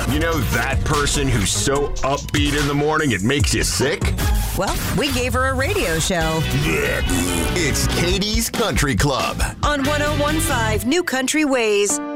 You know that person who's so upbeat in the morning it makes you sick? Well, we gave her a radio show. It's Katie's Country Club On 101.5 New Country Ways.